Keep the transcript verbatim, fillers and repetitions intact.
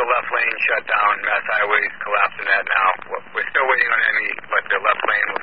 left lane shut down. Mass Highway's collapsing that now. We're still waiting on any, but the left lane